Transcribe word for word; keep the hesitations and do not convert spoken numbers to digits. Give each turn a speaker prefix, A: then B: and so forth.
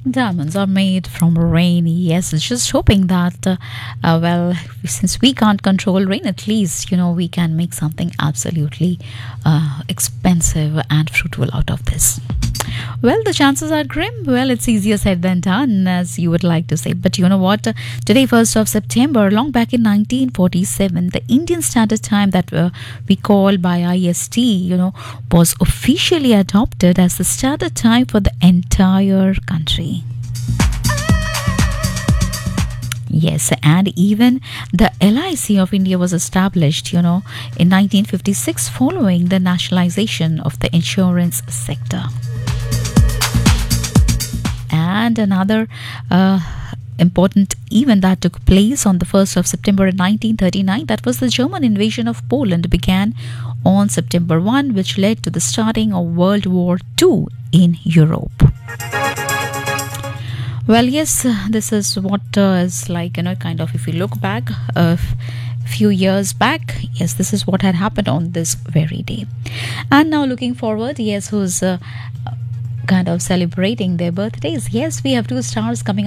A: Diamonds are made from rain. Yes, just hoping that, uh, uh, well, since we can't control rain, at least, you know, we can make something absolutely uh, expensive and fruitful out of this. Well, the chances are grim. Well, it's easier said than done, as you would like to say. But you know what? Today, first of September, long back in nineteen forty-seven, the Indian Standard Time that uh, we call by I S T, you know, was officially adopted as the standard time for the entire country. Yes, and even the L I C of India was established, you know, in nineteen fifty-six following the nationalization of the insurance sector. And another uh, important event that took place on the first of September nineteen thirty-nine, that was the German invasion of Poland, began on September first, which led to the starting of World War Two in Europe. Well, yes, this is what uh, is like, you know, kind of, if you look back a f- few years back, yes, this is what had happened on this very day. And now looking forward, yes, who's uh, kind of celebrating their birthdays. Yes, we have two stars coming